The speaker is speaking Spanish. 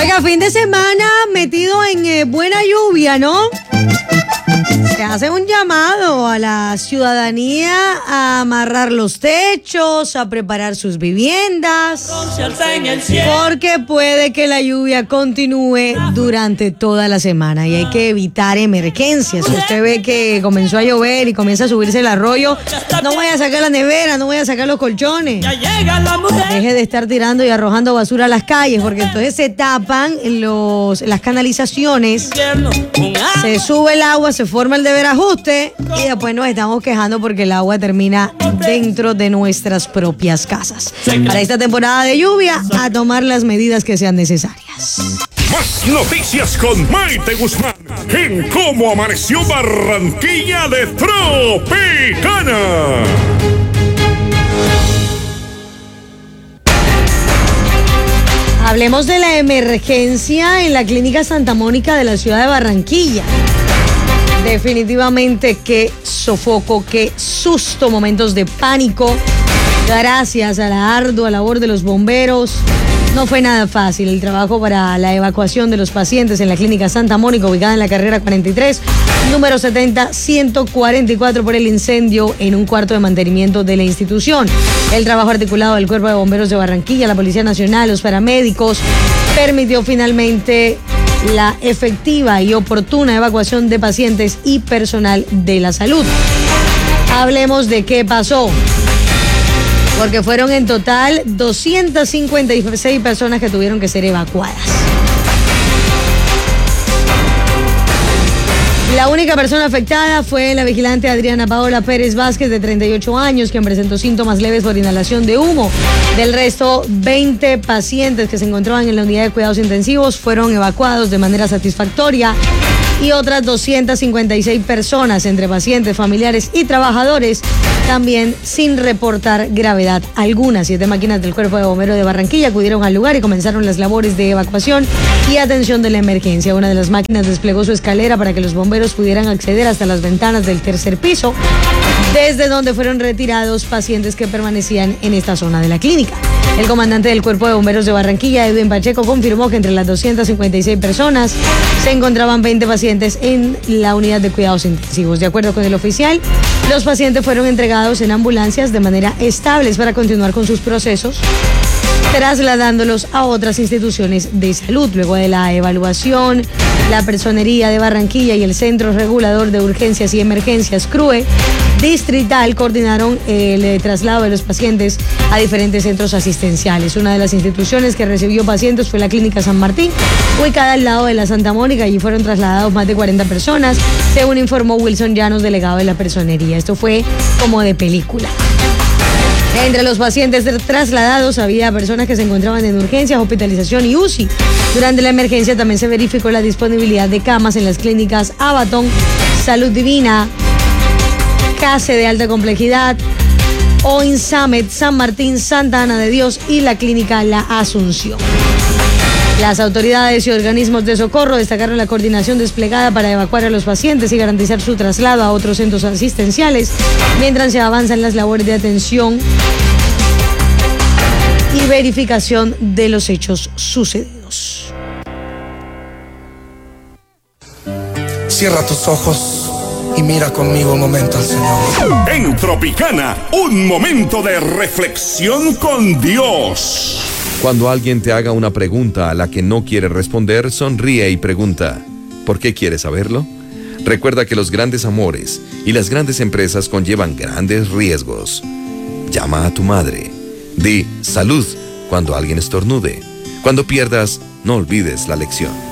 Oiga, fin de semana metido en buena lluvia, ¿no? Se hace un llamado a la ciudadanía a amarrar los techos, a preparar sus viviendas, porque puede que la lluvia continúe durante toda la semana y hay que evitar emergencias. Si usted ve que comenzó a llover y comienza a subirse el arroyo, no vaya a sacar la nevera, no vaya a sacar los colchones. Deje de estar tirando y arrojando basura a las calles, porque entonces se tapan las canalizaciones, se sube el agua, se forma el deber ajuste y después nos estamos quejando porque el agua termina dentro de nuestras propias casas. Para esta temporada de lluvia, a tomar las medidas que sean necesarias. Más noticias con Maite Guzmán en Cómo Amaneció Barranquilla de Tropicana. Hablemos de la emergencia en la Clínica Santa Mónica de la ciudad de Barranquilla. Definitivamente qué sofoco, qué susto, momentos de pánico. Gracias a la ardua labor de los bomberos, no fue nada fácil el trabajo para la evacuación de los pacientes en la Clínica Santa Mónica, ubicada en la carrera 43, número 70-144 por el incendio en un cuarto de mantenimiento de la institución. El trabajo articulado del Cuerpo de Bomberos de Barranquilla, la Policía Nacional, los paramédicos, permitió finalmente la efectiva y oportuna evacuación de pacientes y personal de la salud. Hablemos de qué pasó, porque fueron en total 256 personas que tuvieron que ser evacuadas. La única persona afectada fue la vigilante Adriana Paola Pérez Vázquez, de 38 años, quien presentó síntomas leves por inhalación de humo. Del resto, 20 pacientes que se encontraban en la unidad de cuidados intensivos fueron evacuados de manera satisfactoria y otras 256 personas, entre pacientes, familiares y trabajadores, también sin reportar gravedad alguna. 7 máquinas del Cuerpo de Bomberos de Barranquilla acudieron al lugar y comenzaron las labores de evacuación y atención de la emergencia. Una de las máquinas desplegó su escalera para que los bomberos pudieran acceder hasta las ventanas del tercer piso, desde donde fueron retirados pacientes que permanecían en esta zona de la clínica. El comandante del Cuerpo de Bomberos de Barranquilla, Edwin Pacheco, confirmó que entre las 256 personas se encontraban 20 pacientes en la unidad de cuidados intensivos. De acuerdo con el oficial, los pacientes fueron entregados en ambulancias de manera estable para continuar con sus procesos, trasladándolos a otras instituciones de salud. Luego de la evaluación, la Personería de Barranquilla y el Centro Regulador de Urgencias y Emergencias, CRUE, distrital, coordinaron el traslado de los pacientes a diferentes centros asistenciales. Una de las instituciones que recibió pacientes fue la Clínica San Martín, ubicada al lado de la Santa Mónica. Allí fueron trasladados más de 40 personas, según informó Wilson Llanos, delegado de la Personería. Esto fue como de película. Entre los pacientes trasladados había personas que se encontraban en urgencias, hospitalización y UCI. Durante la emergencia también se verificó la disponibilidad de camas en las clínicas Abatón, Salud Divina, CASE de alta complejidad, OINSAMED, San Martín, Santa Ana de Dios y la clínica La Asunción. Las autoridades y organismos de socorro destacaron la coordinación desplegada para evacuar a los pacientes y garantizar su traslado a otros centros asistenciales mientras se avanzan las labores de atención y verificación de los hechos sucedidos. Cierra tus ojos y mira conmigo un momento al Señor. En Tropicana, un momento de reflexión con Dios. Cuando alguien te haga una pregunta a la que no quiere responder, sonríe y pregunta, ¿por qué quieres saberlo? Recuerda que los grandes amores y las grandes empresas conllevan grandes riesgos. Llama a tu madre. Di salud cuando alguien estornude. Cuando pierdas, no olvides la lección.